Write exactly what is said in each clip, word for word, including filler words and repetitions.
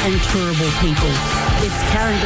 and Turrbal peoples. It's Karen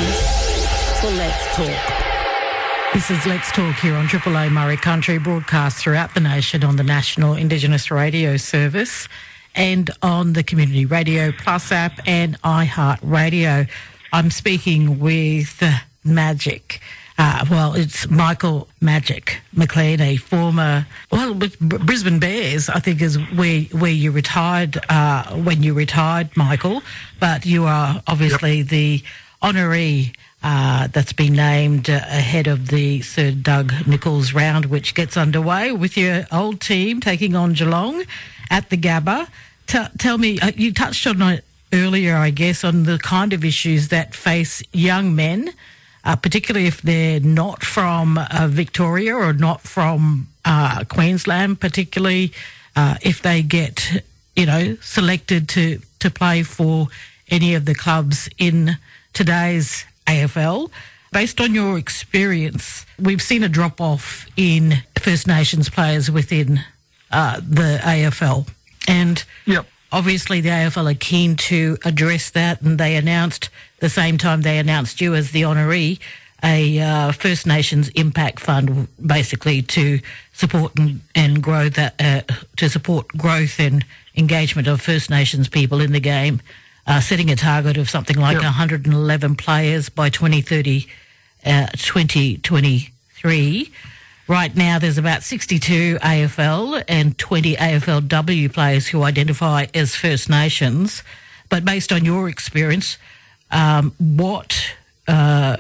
Durante for Let's Talk. This is Let's Talk here on Triple A Murray Country, broadcast throughout the nation on the National Indigenous Radio Service and on the Community Radio Plus app and iHeartRadio. I'm speaking with Magic. Uh, well, it's Michael Magic McLean, a former, well, with Brisbane Bears, I think is where where you retired, uh, when you retired, Michael. But you are obviously yep. the honoree uh, that's been named uh, ahead of the Sir Doug Nicholls round, which gets underway with your old team taking on Geelong at the Gabba. T- tell me, uh, you touched on it earlier, I guess, on the kind of issues that face young men, Uh, particularly if they're not from uh, Victoria or not from uh, Queensland, particularly uh, if they get, you know, selected to, to play for any of the clubs in today's A F L. Based on your experience, we've seen a drop-off in First Nations players within uh, the A F L. And yep. obviously the A F L are keen to address that, and they announced, the same time they announced you as the honoree, a uh, First Nations Impact Fund, basically to support and, and grow that, uh, to support growth and engagement of First Nations people in the game, uh, setting a target of something like yep. one hundred eleven players by twenty thirty, uh, twenty twenty-three. Right now, there's about sixty-two A F L and twenty A F L W players who identify as First Nations. But based on your experience, um, what uh,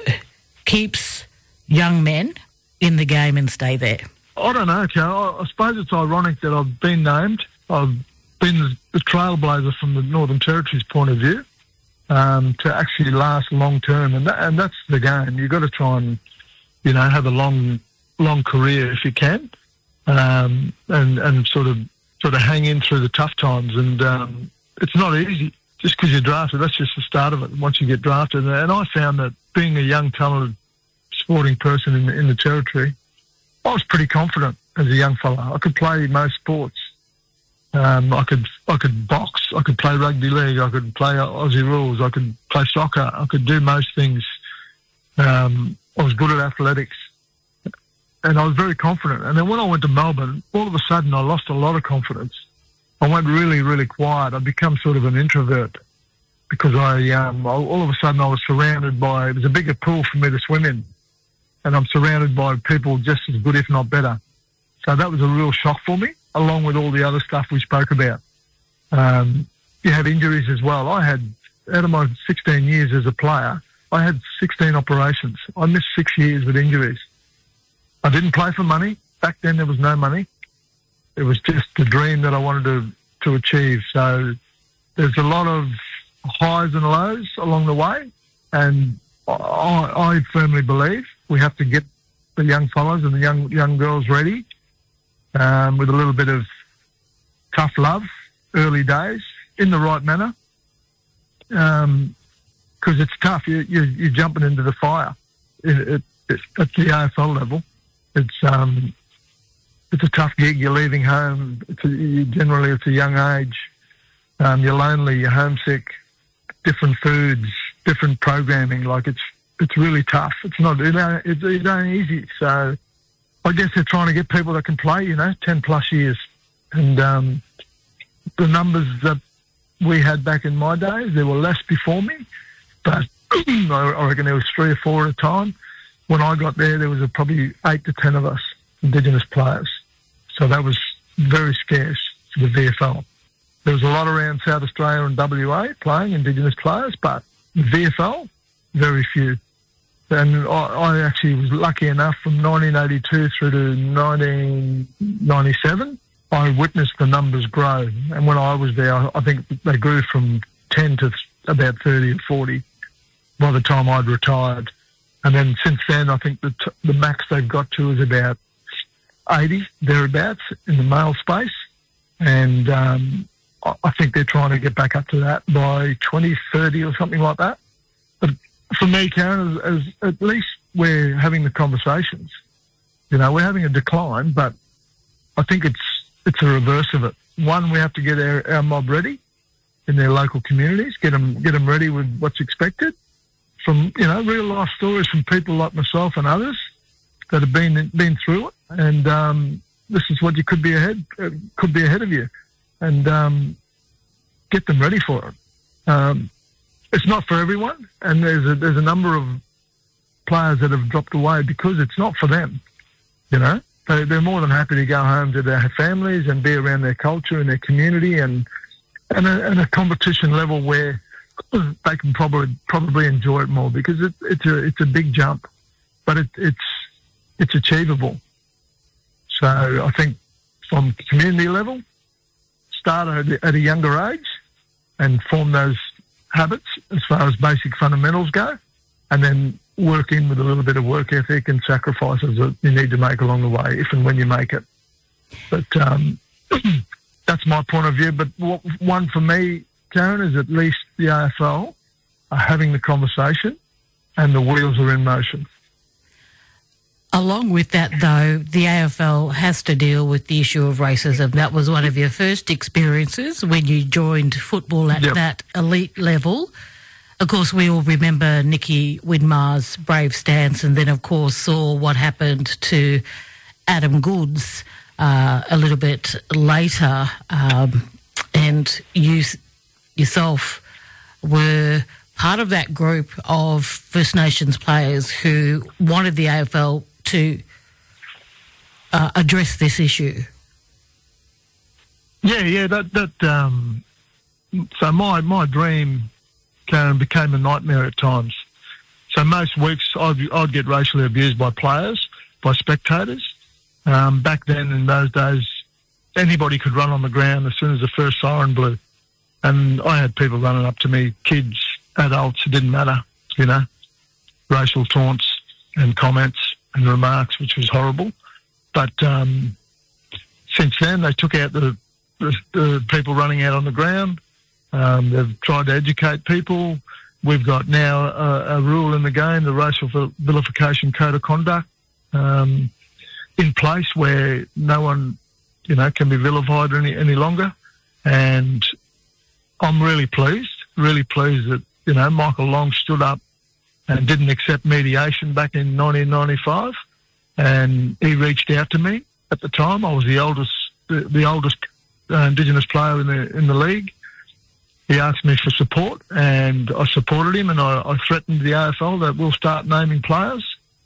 keeps young men in the game and stay there? I don't know, Carol. I suppose it's ironic that I've been named. I've been the trailblazer from the Northern Territory's point of view um, to actually last long term, and that, and that's the game. You've got to try and, you know, have a long long career if you can, um, and and sort of sort of hang in through the tough times. And um, it's not easy just because you're drafted. That's just the start of it. Once you get drafted, and I found that being a young, talented sporting person in the, in the territory, I was pretty confident as a young fella. I could play most sports. Um, I could I could box. I could play rugby league. I could play Aussie rules. I could play soccer. I could do most things. Um, I was good at athletics. And I was very confident. And then when I went to Melbourne, all of a sudden I lost a lot of confidence. I went really, really quiet. I become sort of an introvert because I, um, all of a sudden I was surrounded by, it was a bigger pool for me to swim in. And I'm surrounded by people just as good, if not better. So that was a real shock for me, along with all the other stuff we spoke about. Um, you have injuries as well. I had, out of my sixteen years as a player, I had sixteen operations. I missed six years with injuries. I didn't play for money. Back then there was no money. It was just a dream that I wanted to, to achieve. So there's a lot of highs and lows along the way. And I, I firmly believe we have to get the young fellas and the young young girls ready um, with a little bit of tough love, early days, in the right manner. Because um, it's tough. You, you, you're jumping into the fire it, it, it, at the A F L level. It's um, it's a tough gig. You're leaving home. It's a, you, generally, it's a young age. Um, you're lonely. You're homesick. Different foods, different programming. Like it's it's really tough. It's not it ain't, it's, it ain't easy. So I guess they're trying to get people that can play. You know, ten plus years. And um, the numbers that we had back in my days, there were less before me, but I reckon there was three or four at a time. When I got there, there was a, probably eight to ten of us, Indigenous players. So that was very scarce for the V F L. There was a lot around South Australia and W A playing Indigenous players, but V F L, very few. And I, I actually was lucky enough from nineteen eighty-two through to nineteen ninety-seven, I witnessed the numbers grow. And when I was there, I think they grew from ten to about thirty or forty by the time I'd retired. And then since then, I think the, t- the max they've got to is about eighty, thereabouts, in the male space. And um, I think they're trying to get back up to that by twenty thirty or something like that. But for me, Karen, as, as at least we're having the conversations. You know, we're having a decline, but I think it's it's a reverse of it. One, we have to get our, our mob ready. in their local communities, get them, get them ready with what's expected from, you know, real life stories from people like myself and others that have been been through it. And um, this is what you could be ahead, uh, could be ahead of you, and um, get them ready for it. Um, it's not for everyone, and there's a, there's a number of players that have dropped away because it's not for them. You know, they, they're more than happy to go home to their families and be around their culture and their community, and and a, and a competition level where they can probably probably enjoy it more, because it, it's a it's a big jump, but it, it's it's achievable. So I think from community level, start at a, at a younger age and form those habits as far as basic fundamentals go, and then work in with a little bit of work ethic and sacrifices that you need to make along the way, if and when you make it. But um, that's my point of view. But what, one for me, Karen, is at least the A F L are having the conversation and the wheels are in motion. Along with that, though, the A F L has to deal with the issue of racism. That was one of your first experiences when you joined football at Yep. that elite level. Of course, we all remember Nicky Widmar's brave stance, and then, of course, saw what happened to Adam Goodes uh, a little bit later. Um, and you yourself were part of that group of First Nations players who wanted the A F L to uh, address this issue. Yeah, yeah, that, that, um, so my, my dream, Karen, became a nightmare at times. So most weeks I'd, I'd get racially abused by players, by spectators. Um, back then, in those days, anybody could run on the ground as soon as the first siren blew. And I had people running up to me, kids, adults, it didn't matter, you know, racial taunts and comments and remarks, which was horrible. But um, since then, they took out the, the, the people running out on the ground. Um, they've tried to educate people. We've got now a, a rule in the game, the Racial Vilification Code of Conduct, um, in place where no one, you know, can be vilified any, any longer. And I'm really pleased, really pleased that, you know, Michael Long stood up and didn't accept mediation back in nineteen ninety-five. And he reached out to me at the time. I was the oldest, the, the oldest uh, Indigenous player in the in the league. He asked me for support, and I supported him, and I, I threatened the A F L that we'll start naming players.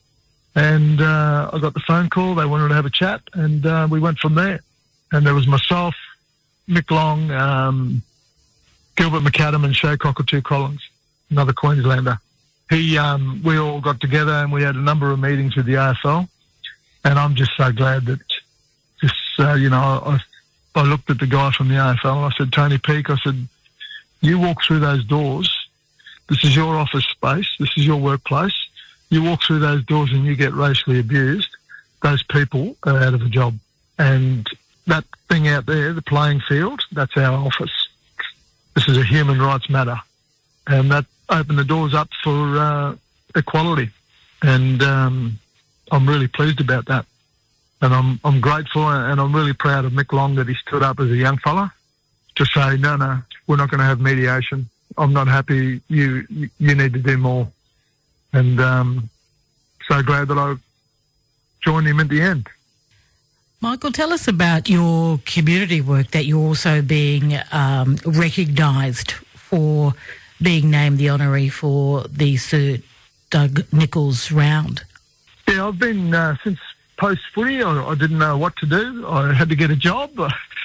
And uh, I got the phone call. They wanted to have a chat, and uh, we went from there. And there was myself, Mick Long, um, Gilbert McAdam, and Shay Cockatoo Collins, another Queenslander. He, um, we all got together, and we had a number of meetings with the A F L. And I'm just so glad that, just uh, you know, I, I looked at the guy from the A F L, and I said, Tony Peake, I said, you walk through those doors. This is your office space. This is your workplace. You walk through those doors and you get racially abused. Those people are out of a job. And that thing out there, the playing field, that's our office. This is a human rights matter. And that opened the doors up for uh, equality. And um, I'm really pleased about that. And I'm I'm grateful, and I'm really proud of Mick Long that he stood up as a young fella to say, no, no, we're not going to have mediation. I'm not happy. You you need to do more. And um, so glad that I joined him at the end. Michael, tell us about your community work, that you're also being um, recognised for being named the honoree for the Sir Doug Nicholls round. Yeah, I've been, uh, since post-footy, I, I didn't know what to do. I had to get a job.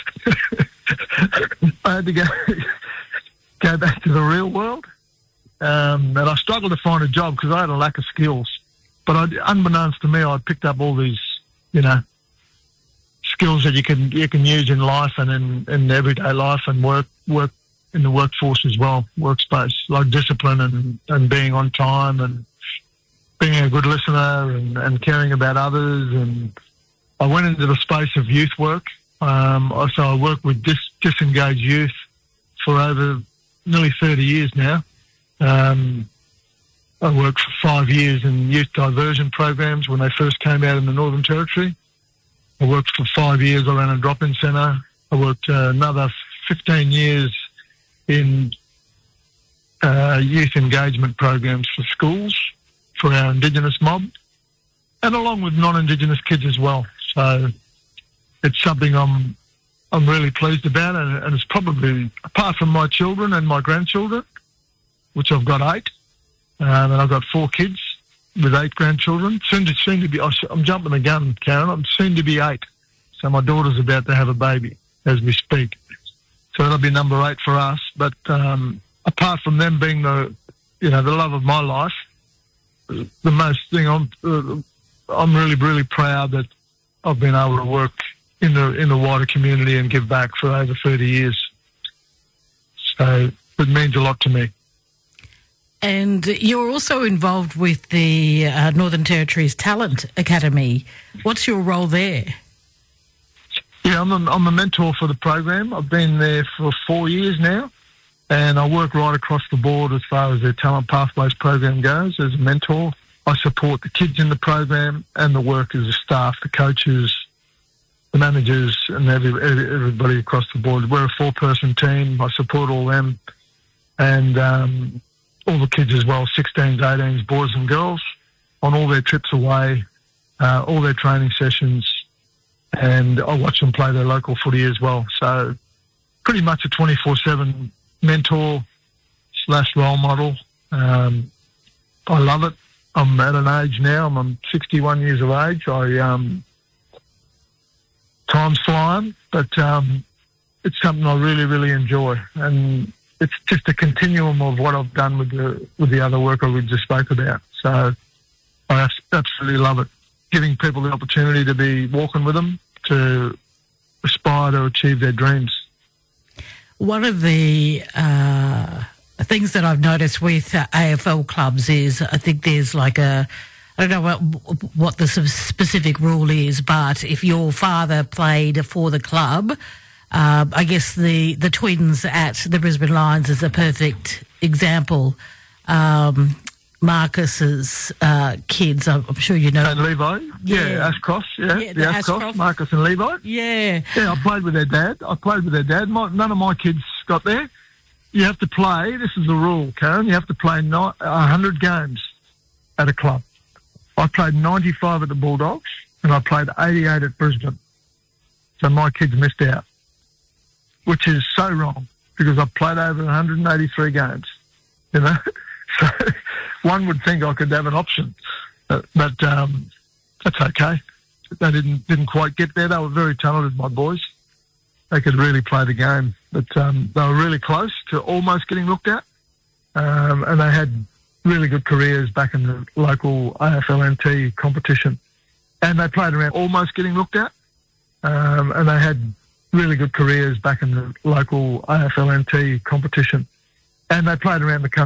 I had to go go back to the real world. Um, and I struggled to find a job because I had a lack of skills. But I, unbeknownst to me, I picked up all these, you know, skills that you can you can use in life and in, in everyday life and work work in the workforce as well, workspace, like discipline and, and being on time and being a good listener and, and caring about others. And I went into the space of youth work. Um, so I work with dis- disengaged youth for over nearly thirty years now. Um, I worked for five years in youth diversion programs when they first came out in the Northern Territory. I worked for five years. I ran a drop-in centre. I worked uh, another fifteen years in uh, youth engagement programs for schools, for our Indigenous mob, and along with non-Indigenous kids as well. So it's something I'm I'm really pleased about, and, and it's probably, apart from my children and my grandchildren, which I've got eight, um, and I've got four kids with eight grandchildren. Soon to soon to be, I'm jumping the gun, Karen. I'm soon to be eight. So my daughter's about to have a baby as we speak. So that'll be number eight for us. But um, apart from them being the, you know, the love of my life, the most thing I'm, uh, I'm really, really proud that I've been able to work in the in the wider community and give back for over thirty years. So it means a lot to me. And you're also involved with the uh, Northern Territories Talent Academy. What's your role there? Yeah, I'm a, I'm a mentor for the program. I've been there for four years now, and I work right across the board as far as their Talent Pathways program goes as a mentor. I support the kids in the program and the workers, the staff, the coaches, the managers, and every, everybody across the board. We're a four-person team. I support all them, and um, all the kids as well, sixteens, eighteens, boys and girls, on all their trips away, uh, all their training sessions, and I watch them play their local footy as well. So pretty much a twenty-four seven mentor slash role model. Um, I love it. I'm at an age now, I'm, I'm sixty-one years of age. I um, time's flying, but um, it's something I really, really enjoy. And it's just a continuum of what I've done with the with the other work we just spoke about. So I absolutely love it. Giving people the opportunity to be walking with them, to aspire to achieve their dreams. One of the uh, things that I've noticed with uh, A F L clubs is I think there's like a, I don't know what, what the specific rule is, but if your father played for the club, uh, I guess the, the twins at the Brisbane Lions is a perfect example. Um, Marcus's uh, kids, I'm sure you know. And Levi, yeah, Yeah. Ashcroft, yeah, Yeah, the, the Ashcroft, Ashcroft. Marcus and Levi. Yeah. Yeah, I played with their dad. I played with their dad. My, none of my kids got there. You have to play, this is the rule, Karen, you have to play one hundred games at a club. I played ninety-five at the Bulldogs, and I played eighty-eight at Brisbane. So my kids missed out, which is so wrong, because I played over one hundred eighty-three games, you know. So one would think I could have an option, but, but um, that's okay. They didn't didn't quite get there. They were very talented, my boys. They could really play the game, but um, they were really close to almost getting looked at, um, and they had really good careers back in the local A F L N T competition, and they played around almost getting looked at, um, and they had really good careers back in the local A F L N T competition, and they played around the country.